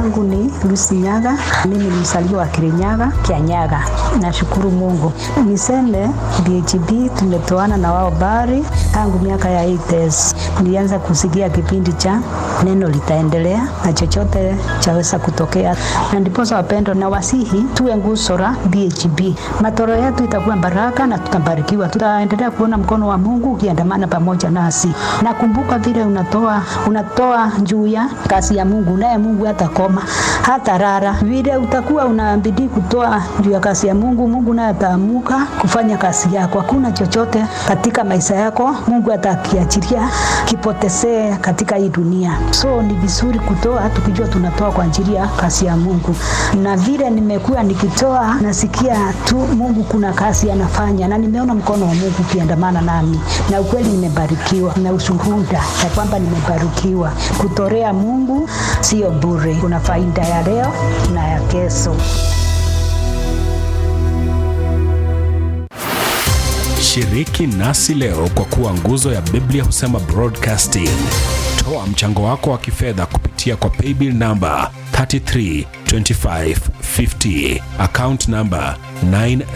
yangu ni Lucy Nyaga. Mimi ni mzaliwa wa Kirinyaga, Kianyaga. Nashukuru Mungu. Niseme BHB tumetoana na wao bari tangu miaka ya 80s. Nilianza kusikia kipindi cha neno litaendelea na chochote chaweza kutokea. Na ndiposa wapendo na wasihi tuwe nguzo la BHB. Matoro yetu itakuwa baraka na tutabarikiwa. Tutaendelea kuona mkono wa Mungu ukiandamana pamoja nasi. Na kumbuka vile unatoa juu ya kazi ya Mungu, naye Mungu hatakoma, hata rara. Vile utakuwa unabidi kutoa juu ya kazi ya Mungu, Mungu naye ataamuka kufanya kazi yako. Hakuna chochote katika maisha yako Mungu atakiachilia kipotezee katika hii dunia. So ni vizuri kutoa tukijua tunatoa kwa ajili ya kazi ya Mungu. Na vile nimekuwa nikitoa nasikia tu Mungu kuna kazi anafanya na nimeona mkono wa Mungu ukiandamana nami. Na ukweli nimebarikiwa na ushuhuda ya kwamba nimebarikiwa. Kutorea Mungu sio bure. Kuna faida ya leo na ya kesho. Shiriki nasi leo kwa kuwa nguzo ya Biblia Husema Broadcasting. Toa mchango wako wa kifedha kupitia kwa paybill number 332550, account number 9